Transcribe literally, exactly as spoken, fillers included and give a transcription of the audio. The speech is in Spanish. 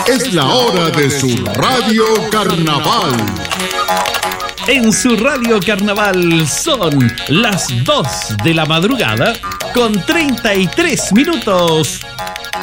Es la hora de su Radio Carnaval. En su Radio Carnaval son las dos de la madrugada con treinta y tres minutos.